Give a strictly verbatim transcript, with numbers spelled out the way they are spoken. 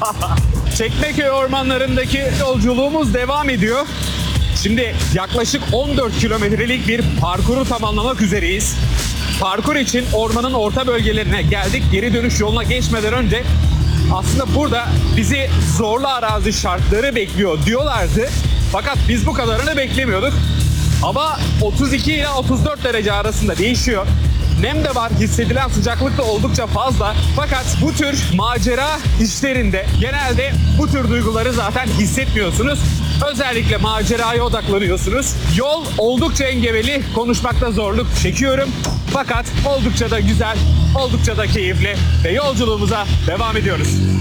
Çekmeköy ormanlarındaki yolculuğumuz devam ediyor. Şimdi yaklaşık on dört kilometrelik bir parkuru tamamlamak üzereyiz. Parkur için ormanın orta bölgelerine geldik. Geri dönüş yoluna geçmeden önce aslında burada bizi zorlu arazi şartları bekliyor diyorlardı. Fakat biz bu kadarını beklemiyorduk. Hava otuz iki ile otuz dört derece arasında değişiyor. Nem de var, hissedilen sıcaklık da oldukça fazla. Fakat bu tür macera işlerinde genelde bu tür duyguları zaten hissetmiyorsunuz. Özellikle maceraya odaklanıyorsunuz. Yol oldukça engebeli, konuşmakta zorluk çekiyorum. Fakat oldukça da güzel, oldukça da keyifli ve yolculuğumuza devam ediyoruz.